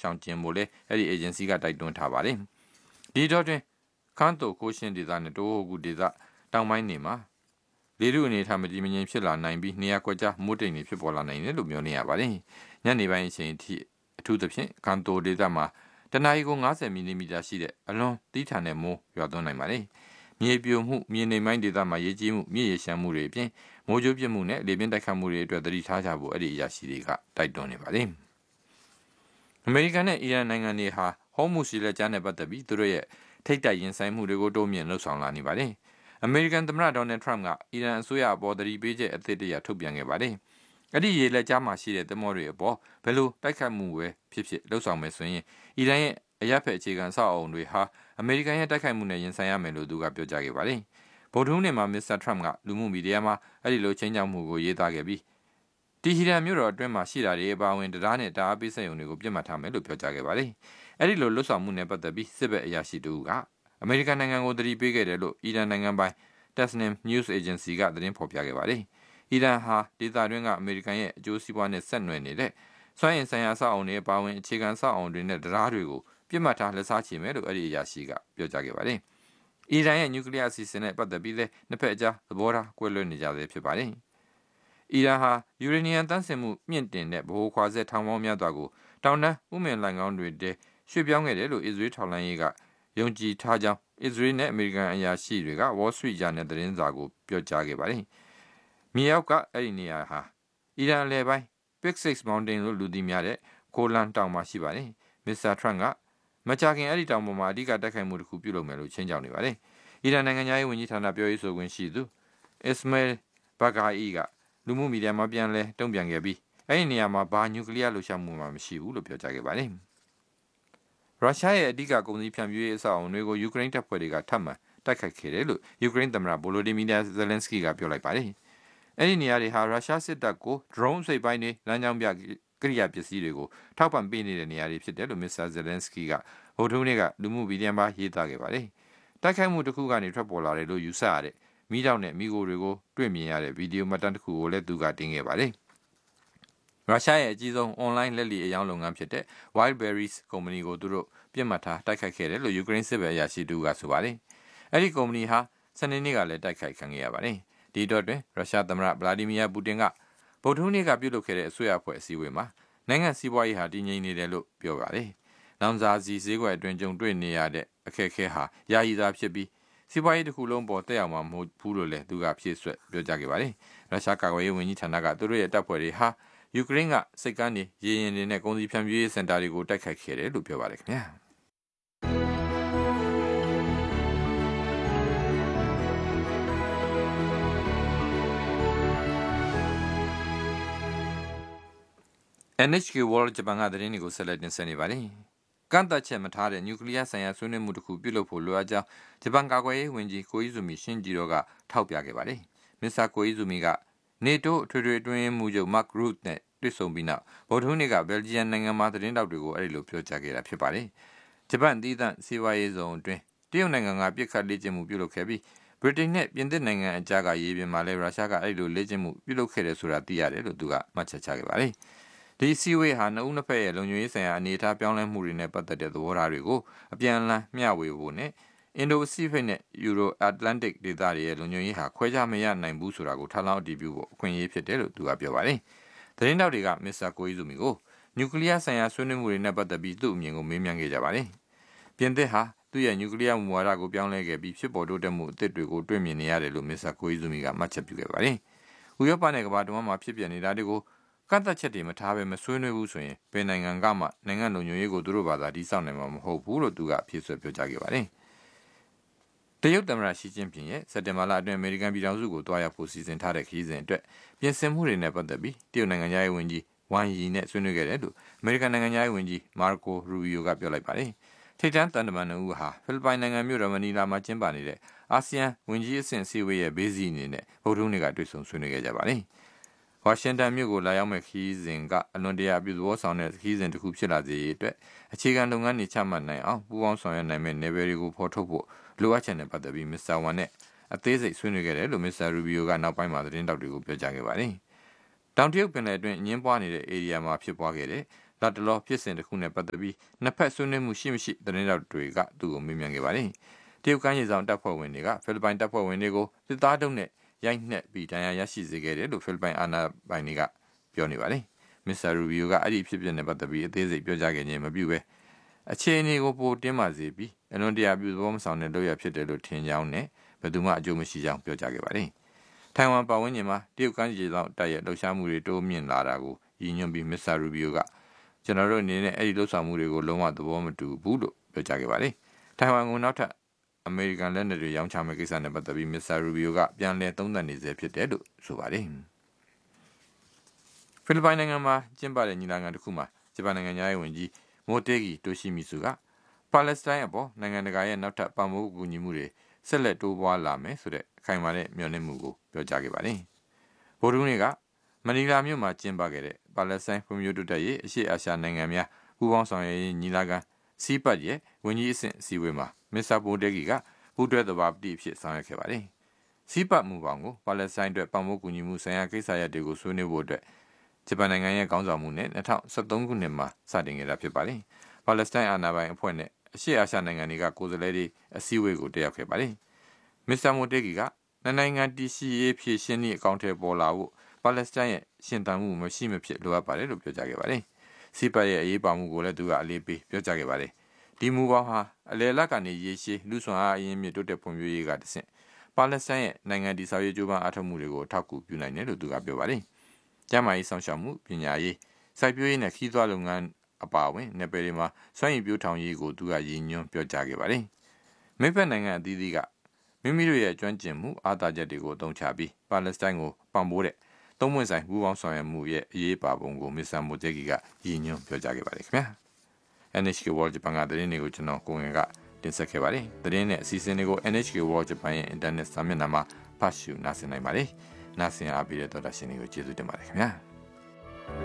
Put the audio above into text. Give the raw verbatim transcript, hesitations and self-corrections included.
ရှောင်ကျဉ်ဖို့လဲအဲ့ဒီ agency ကတိုက်တွန်းထားပါတယ်ဒီတော့တွင်ခန်းတိုကိုရှင်းဒေသနဲ့တိုးဟိုကူဒေသတောင်ပိုင်းနေမှာလေထုအနေထားမတည်မငြိမ်ဖြစ်လာနိုင်ပြီးနေရာကွက်ကြားမိုးတိမ်တွေဖြစ်ပေါ်လာနိုင်တယ်လို့မျှော်လင့်ရပါတယ်ညနေပိုင်းအချိန်အထိအထူးသဖြင့်ခန်းတိုဒေသမှာတနအီကို၅၀မီလီမီတာရှိတဲ့အလွန်သီးထန်တဲ့မိုးရွာသွန်းနိုင်ပါတယ်မြေပြိုမှုမြေနေမိုင်းဒေသမှာရေကြီးမှုမြေရေရှမ်းမှုတွေအပြင်မိုးကြိုးပြစ်မှုနဲ့လေပြင်းတိုက်ခတ်မှုတွေအတွက်သတိထားကြဖို့အဲ့ဒီအရာရှိတွေကတိုက်တွန်းနေပါတယ်အမေရိကန်နဲ့အီရန်နိုင်ငံတွေဟာဟော်မုတ်စီလက်ကြားနဲ့ပတ်သက်ပြီးသူတို့ရဲ့ထိတ်တိုက်ရင်ဆိုင်မှုတွေကိုတိုးမြင့်လှုပ်ဆောင်လာနေပါတယ်အမေရိကန်သမ္မတဒေါ်နယ်ထရမ့်ကအီရန်အစိုးရအပေါ်သတိပေးချက်အသစ်တရထုတ်ပြန်ခဲ့ပါတယ်အဲ့ဒီရေလက်ကြားမှာရှိတဲ့သမောတွေအပေါ်ဘယ်လိုတိုက်ခတ်မှုပဲဖြစ်ဖြစ်လှုပ်ဆောင်မယ်ဆိုရင်အီရန်ရဲ့အရက်ဖက်အခြေခံစောက်အုံတွေဟာအမေရိကန်ရဲ့တိုက်ခိုက်မှုနဲ့ရင်ဆိုင်ရမယ်လို့သူကပြောကြားခဲ့ပါတယ်ဗုဒ္ဓဟူးနေ့မှာမစ္စတာထရမ့်ကလူမှုမီဒီယာမှာအဲ့ဒီလိုချင်းချောက်မှုကိုရေးသားခဲ့ပြီးတီဟီရန်မြို့တော်အတွင်းမှာရှိတာတွေအပါအဝင်တရားနဲ့တားပေးဆက်ရုံတွေကိုပြစ်မှတ်ထားမယ်လို့ပြောကြားခဲ့ပါတယ်အဲ့ဒီလိုလွတ်ဆောင်မှုနဲ့ပတ်သက်ပြီးစစ်ဘက်အရာရှိတူကအမေရိကန်နိုင်ငံကိုသတိပေးခဲ့တယ်လို့အီရန်နိုင်ငံပိုင် Tasnim News Agency ကသတင်းဖော်ပြခဲ့ပါတယ်အီရန်ဟာဒေသတွင်းကအမေရိကန်ရဲ့အကျိုးစီးပွားနဲ့ဆက်နွယ်နေတဲ့စွမ်းအင်ဆိုင်ရာစောက်အုံတွေအပါအဝင်အခြေခံစောက်အုံတွေနဲ့တရားတွေကိုပြစ်မှတ်ထားလက်စားချေမယ်လို့အဲ့ဒီအရာရှိကပြောကြားခဲ့ပါတယ်အီရန်ရဲ့နျူကလ িয়ার အစီအစဉ်နဲ့ပတ်သက်ပြီးလည်းနှစ်ဖက်အကြားသဘောထားကွဲလွဲနေကြသေးဖြစ်ပါတယ်အီရန်ဟာယူရေနီယံတန်းစင်မှုမြင့်တင်တဲ့ဗဟိုခွာဆက်ထောင်ပေါင်းများစွာကိုတောင်တန်းဥမင်လိုင်ကောင်းတွေတည်းရွှေ့ပြောင်းခဲ့တယ်လို့အစ္စရေးထောက်လှမ်းရေးကယုံကြည်ထားကြောင်းအစ္စရေးနဲ့အမေရိကန်အရာရှိတွေက Wall Street Journal သတင်းစာကိုပြောကြားခဲ့ပါတယ်မြေအောက်ကအဲ့ဒီနေရာဟာအီရန်အလယ်ပိုင်း Big Six Mountain လို့လူသိများတဲ့ကိုလန်တောင်မှာရှိပါတယ်မစ္စတာထရမ့်ကမကြာခင်အဲ့ဒီတောင်ပေါ်မှာအဓိကတိုက်ခိုက်မှုတစ်ခုပြုလုပ်မယ်လို့ချင်းချောက်နေပါတယ်အီရန်နိုင်ငံသားရေးဝန်ကြီးဌာနပြောရေးဆိုခွင့်ရှိသူ Ismail Baghai ကလူမှုမီဒီယာမှာပြန်လဲတုံ့ပြန်ခဲ့ပြီးအဲ့ဒီနေရာမှာဘာနျူကလ িয়ার လှုပ်ရှားမှုမှမရှိဘူးလို့ပြောကြားခဲ့ပါတယ်ရုရှားရဲ့အဓိကကုန်စည်ဖြန့်ဖြူးရေးအဆောက်အအုံတွေကိုယူကရိန်းတပ်ဖွဲ့တွေကထပ်မံတိုက်ခိုက်ခဲ့တယ်လို့ယူကရိန်းသမ္မတဗိုလိုဒီမီယာဇယ်လန်စကီကပြောလိုက်ပါတယ်အဲ့ဒီနေရာတွေဟာရုရှားစစ်တပ်ကို drone အစိပ်ပိုင်းတွေလမ်းကြောင်းပြကိရိယာပစ္စည်းတွေကိုထောက်ပံ့ပေးနေတဲ့နေရာတွေဖြစ်တယ်လို့မစ္စတာဇယ်လန်စကီကဗုဒ္ဓဟူးနေ့ကလူမှုဗီဒီယိုမှာရေးသားခဲ့ပါတယ်တိုက်ခိုက်မှုတစ်ခုကနေထွက်ပေါ်လာတယ်လို့ယူဆရတဲ့မိတောင်နဲ့မိကိုတွေကိုတွေ့မြင်ရတဲ့ဗီဒီယိုမှတ်တမ်းတစ်ခုကိုလည်းသူကတင်ခဲ့ပါတယ်ရုရှားရဲ့အကြီးဆုံး online လက်လီအယောင်းလုပ်ငန်းဖြစ်တဲ့ Wildberries ကုမ္ပဏီကိုသူတို့ပြစ်မှတ်ထားတိုက်ခိုက်ခဲ့တယ်လို့ယူကရိန်းစစ်ဘက်အရာရှိတူကဆိုပါတယ်။အဲ့ဒီကုမ္ပဏီဟာစနေနေ့ကလည်းတိုက်ခိုက်ခံခဲ့ရပါတယ်။ဒီတော့တွင်ရုရှားသမ္မတဗလာဒီမီယာပူတင်ကဗုဒ္ဓဟူးနေ့ကပြုလုပ်ခဲ့တဲ့အစိုးရအဖွဲ့အစည်းအဝေးမှာနိုင်ငံစီးပွားရေးဟာတည်ငြိမ်နေတယ်လို့ပြောပါတယ်။လောင်စာဆီဈေးကွက်အတွင်းကြုံတွေ့နေရတဲ့အခက်အခဲဟာယာယီသားဖြစ်ပြီးစီးပွားရေးတစ်ခုလုံးပေါ်တက်ရောက်မှာမဟုတ်ဘူးလို့လည်းသူကဖြည့်ဆွတ်ပြောကြားခဲ့ပါတယ်။ရုရှားကာကွယ်ရေးဝန်ကြီးဌာနကသူတို့ရဲ့တပ်ဖွဲ့တွေဟာယူကရိန်းကစိတ်ကမ်းတွေရေရင်တွေနဲ့ကုန်စည်ဖြန့်ဖြူးရေးစင်တာတွေကိုတိုက်ခိုက်ခဲ့တယ်လို့ပြောပါတယ်ခင်ဗျာ။ N H K World ဂျပန်ကသတင်းတွေကိုဆက်လက်တင်ဆက်နေပါတယ်။ကန့်သတ်ချက်မထားတဲ့နျူကလ িয়ার ဆိုင်ရာဆွေးနွေးမှုတစ်ခုပြုလုပ်ဖို့လိုအပ်ကြောင်းဂျပန်ကာကွယ်ရေးဝန်ကြီးကိုအီဇူမီရှင်ဂျီရိုကထောက်ပြခဲ့ပါတယ်။မစ္စတာကိုအီဇူမီကနေတိုးအထွေထွေအတွင်းမှုချုပ် Mark Rutte နဲ့တွေ့ဆုံပြီးနောက်ဗုဒ္ဓဟူးနေ့ကဘယ်လ်ဂျီယံနိုင်ငံမှာသတင်းတောက်တွေကိုအဲ့ဒီလိုပြောကြားခဲ့တာဖြစ်ပါတယ်။ဂျပန်သီးသန့်စီးပွားရေးဇုံအတွင်းတရုတ်နိုင်ငံကပြစ်ခတ်လေ့ကျင့်မှုပြုလုပ်ခဲ့ပြီးဗြိတိန်နဲ့ပြင်သစ်နိုင်ငံအကြားကရေပြင်မှာလည်းရုရှားကအဲ့ဒီလိုလေ့ကျင့်မှုပြုလုပ်ခဲ့တယ်ဆိုတာသိရတယ်လို့သူကမှတ်ချက်ချခဲ့ပါတယ်။ဒီစီဝေးဟာနှစ်ဦးနှစ်ဖက်ရဲ့လုံခြုံရေးဆိုင်ရာအနေအထားပြောင်းလဲမှုတွေနဲ့ပတ်သက်တဲ့သဘောထားတွေကိုအပြန်အလှန်မျှဝေဖို့နဲ့အင်ဒိုပစိဖိတ်နဲ့ယူရိုအတ္တလန်တစ်ဒေသတွေရဲ့လုံခြုံရေးဟာခွဲခြားမရနိုင်ဘူးဆိုတာကိုထပ်လောင်းအတည်ပြုဖို့အခွင့်အရေးဖြစ်တယ်လို့သူကပြောပါတယ်။သတင်းတောက်တွေကမစ္စတာကိုအီဇူမီကိုနျူကလ িয়ার ဆိုင်ရာဆွေးနွေးမှုတွေနဲ့ပတ်သက်ပြီးသူ့အမြင်ကိုမေးမြန်းခဲ့ကြပါတယ်။ပြင်သစ်ဟာသူ့ရဲ့နျူကလ িয়ার မူဝါဒကိုပြောင်းလဲခဲ့ပြီးဖြစ်ပေါ်တိုးတက်မှုအသစ်တွေကိုတွေ့မြင်နေရတယ်လို့မစ္စတာကိုအီဇူမီကမှတ်ချက်ပြုခဲ့ပါတယ်။ဥရောပနဲ့ကမ္ဘာတဝန်းမှာဖြစ်ပျက်နေတာတွေကိုကန့်သတ်ချက်တွေမထားဘဲမဆွေးနွေးဘူးဆိုရင်ဘယ်နိုင်ငံကမှနိုင်ငံလုံခြုံရေးကိုသူတို့ဘာသာတည်ဆောက်နိုင်မှာမဟုတ်ဘူးလို့သူကအဖြေဆွဲပြောကြားခဲ့ပါတယ်။တရုတ်သမ္မတရှီကျင်းပင်ရဲ့စက်တင်ဘာလအတွင်းအမေရိကန်ပြည်ထောင်စုကိုတွားရောက်ဖို့စီစဉ်ထားတဲ့ခရီးစဉ်အတွက်ပြင်ဆင်မှုတွေနဲ့ပတ်သက်ပြီးတရုတ်နိုင်ငံသားရေးဝန်ကြီးဝမ်ယီနဲ့ဆွေးနွေးခဲ့တယ်လို့အမေရိကန်နိုင်ငံသားရေးဝန်ကြီးမာကိုရူဘီယိုကပြောလိုက်ပါတယ်။ထိပ်တန်းတန်တမန်တို့ဟာဖိလစ်ပိုင်နိုင်ငံမြို့တော်မနီလာမှာကျင်းပနေတဲ့အာဆီယံဝန်ကြီးအဆင့်အစည်းအဝေးရဲ့ဘေးစီအနေနဲ့ဗုဒ္ဓဟူးနေ့ကတွေ့ဆုံဆွေးနွေးခဲ့ကြပါတယ်။ဝါရှင်တန်မြို့ကိုလာရောက်မဲ့ခရီးစဉ်ကအလွန်တရာပြုသဘောဆောင်တဲ့ခရီးစဉ်တစ်ခုဖြစ်လာစေရေးအတွက်အခြေခံလုပ်ငန်းတွေချမှတ်နိုင်အောင်ပူးပေါင်းဆောင်ရွက်နိုင်မဲ့နယ်ပယ်တွေကိုဖော်ထုတ်ဖို့လိုအပ်ချက်နဲ့ပတ်သက်ပြီးမစ္စတာဝမ်နဲ့အသေးစိတ်ဆွေးနွေးခဲ့တယ်လို့မစ္စတာရူဘီယိုကနောက်ပိုင်းမှာသတင်းတောက်တွေကိုပြောကြားခဲ့ပါတယ်။တောင်တရုတ်ပင်လယ်အတွင်းအငင်းပွားနေတဲ့ဧရိယာမှာဖြစ်ပွားခဲ့တဲ့လာတလောဖြစ်စဉ်တစ်ခုနဲ့ပတ်သက်ပြီးနှစ်ဖက်ဆွေးနွေးမှုရှိမရှိသတင်းတော်တွေကသူ့ကိုမေးမြန်းခဲ့ပါတယ်တရုတ်ကမ်းခြေဆောင်တပ်ဖွဲ့ဝင်တွေကဖိလစ်ပိုင်တပ်ဖွဲ့ဝင်တွေကိုစစ်သားတုံးနဲ့ရိုက်နှက်ပြီးတရားရရှိစေခဲ့တယ်လို့ဖိလစ်ပိုင်အာဏာပိုင်တွေကပြောနေပါတယ်မစ္စတာရူဘီယိုကအဲ့ဒီဖြစ်ဖြစ်နဲ့ပတ်သက်ပြီးအသေးစိတ်ပြောကြားခဲ့ခြင်းမပြုဘဲအခြေအနေကိုပိုတင်းမာစေပြီးအလွန်တရာပြူသောမဆောင်တဲ့လုပ်ရဖြစ်တယ်လို့ထင်ကြောင်းနဲ့ဘယ်သူမှအကျိုးမရှိကြောင်းပြောကြားခဲ့ပါတယ်ထိုင်ဝမ်ပတ်ဝန်းကျင်မှာတရုတ်ကမ်းခြေဆောင်တပ်ရဲ့လှုပ်ရှားမှုတွေတိုးမြင့်လာတာကိုရည်ညွှန်းပြီးမစ္စတာရူဘီယိုကကျွန်တော်တို့အနေနဲ့အဲ့ဒီလှုပ်ဆောင်မှုတွေကိုလုံးဝသဘောမတူဘူးလို့ပြောကြားခဲ့ပါတယ်ထိုင်ဝမ်ကနောက်ထပ်အမေရိကန်လက်နက်တွေရောင်းချမယ့်ကိစ္စနဲ့ပတ်သက်ပြီးမစ္စတာရူဘီယိုကပြန်လည်သုံးသပ်နေစေဖြစ်တယ်လို့ဆိုပါတယ်ဖိလစ်ပိုင်နိုင်ငံမှာကျင်းပတဲ့ညီလာခံတစ်ခုမှာဂျပန်နိုင်ငံရဲ့ဝန်ကြီးမိုတေဂီတိုရှိမီဆူကပါလက်စတိုင်းအပေါ်နိုင်ငံတကာရဲ့နောက်ထပ်ပံ့ပိုးကူညီမှုတွေဆက်လက်တိုးပွားလာမယ်ဆိုတဲ့အခိုင်အမာတဲ့မျှော်လင့်မှုကိုပြောကြားခဲ့ပါတယ်ဗိုလ်မှူးတွေကမနီလာမြို့မှာကျင်းပခဲ့တဲ့ပါလက်စတိုင်းဖွံ့ဖြိုးတိုးတက်ရေးအရှေ့အာရှနိုင်ငံများပူးပေါင်းဆောင်ရွက်ရေးညီလာခံစီပတ်ရဲ့ဝန်ကြီးအဆင့်အစည်းအဝေးမှာမစ္စတာမိုတေဂီကပူးတွဲသဘာပတိဖြစ်ဆောင်ရွက်ခဲ့ပါတယ်စီပတ်မှုပေါင်းကိုပါလက်စတိုင်းအတွက်ပံ့ပိုးကူညီမှုဆိုင်ရာကိစ္စရပ်တွေကိုဆွေးနွေးဖို့အတွက်ဂျပန်နိုင်ငံရဲ့ခေါင်းဆောင်မှုနဲ့၂၀၁၃ခုနှစ်မှာစတင်ခဲ့တာဖြစ်ပါတယ်။ပါလက်စတိုင်းအာဏာပိုင်အဖွဲ့နဲ့အရှေ့အာရှနိုင်ငံတွေကကိုယ်စားလှယ်တွေအစည်းအဝေးကိုတက်ရောက်ခဲ့ပါတယ်။မစ္စတာမိုတေဂီကနိုင်ငံတည်ရှိရေးဖြည့်ရှင်းသည့်အကောင့်ထဲပေါ်လာဖို့ပါလက်စတိုင်းရဲ့ရှင်သန်မှုမရှိမဖြစ်လိုအပ်ပါတယ်လို့ပြောကြားခဲ့ပါတယ်။စီပတ်ရဲ့အရေးပါမှုကိုလည်းသူကအလေးပေးပြောကြားခဲ့ပါတယ်။ဒီမူပေါင်းဟာအလယ်လက်ကနေရေရှည်လူဆွမ်းအားအရင်းမြစ်တိုးတက်ဖွံ့ဖြိုးရေးကတဆင့်ပါလက်စတိုင်းရဲ့နိုင်ငံတည်ဆောက်ရေးကြိုးပမ်းအားထုတ်မှုတွေကိုထောက်ကူပြုနိုင်တယ်လို့သူကပြောပါတယ်။ကျန်းမာရေးဆောင်ရှောက်မှုပညာရေးစိုက်ပျိုးရေးနဲ့ခီးသွွားလုပ်ငန်းအပါအဝင်နယ်ပယ်တွေမှာစွမ်းရည်ပြိုးထောင်ရေးကိုသူကရည်ညွှန်းပြောကြားခဲ့ပါတယ်။မိဖက်နိုင်ငံအသီးသီးကမိမိတို့ရဲ့ကျွမ်းကျင်မှုအားသာချက်တွေကိုအသုံးချပြီးပါလက်စတိုင်းကိုပံ့ပိုးတဲ့သုံးပွင့်ဆိုင်ပူးပေါင်းဆောင်ရွက်မှုရဲ့အရေးပါပုံကိုမစ္စတာမိုတေဂီကရည်ညွှန်းပြောကြားခဲ့ပါတယ်ခင်ဗျာ။ အန် အိချ် ကေ World Japan ကသတင်းတွေကိုကျွန်တော်ကိုငယ်ကတင်ဆက်ခဲ့ပါတယ်။သတင်းနဲ့အစီအစဉ်တွေကို အန် အိချ် ကေ World Japan ရဲ့ internet စာမျက်နှာမှာဖတ်ရှုနားဆင်နိုင်ပါတယ်။နားဆင်အားပေးတဲ့တော်တာရှင်တွေကိုကျေးဇူးတင်ပါတယ်ခင်ဗျာ။